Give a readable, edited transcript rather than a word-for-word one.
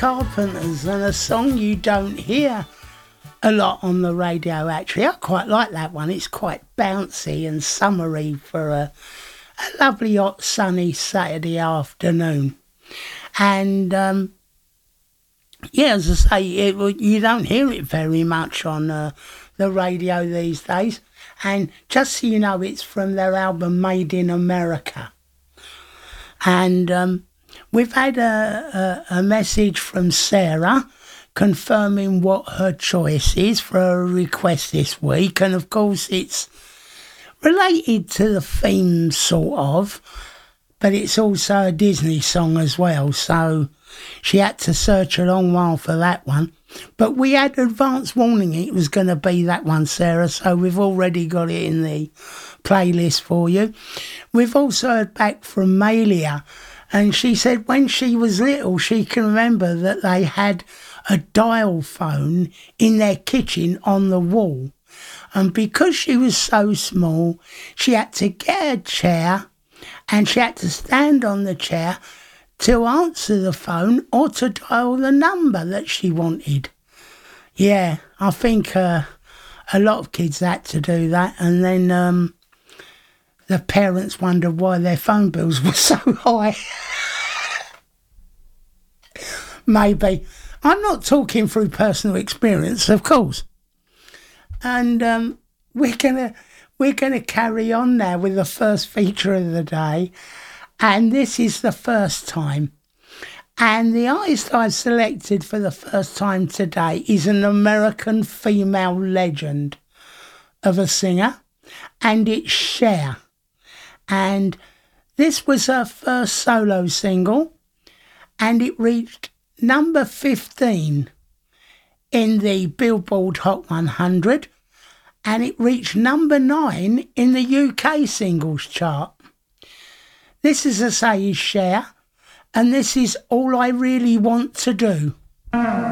Carpenters, and a song you don't hear a lot on the radio actually. I quite like that one. It's quite bouncy and summery for a lovely hot sunny Saturday afternoon. And yeah, as I say, you don't hear it very much on the radio these days. And just so you know, it's from their album Made in America. And we've had a message from Sarah confirming what her choice is for a request this week. And of course, it's related to the theme, sort of, but it's also a Disney song as well. So she had to search a long while for that one. But we had advance warning it was going to be that one, Sarah, so we've already got it in the playlist for you. We've also heard back from Malia, and she said when she was little, she can remember that they had a dial phone in their kitchen on the wall. And because she was so small, she had to get a chair and she had to stand on the chair to answer the phone or to dial the number that she wanted. Yeah, I think a lot of kids had to do that, and then the parents wondered why their phone bills were so high. Maybe. I'm not talking through personal experience, of course. And we're gonna carry on now with the first feature of the day. And this is the first time. And the artist I've selected for the first time today is an American female legend of a singer, and it's Cher. And this was her first solo single, and it reached number 15 in the Billboard Hot 100, and it reached number 9 in the UK singles chart. This, as I say, is Cher, and this is All I Really Want to Do.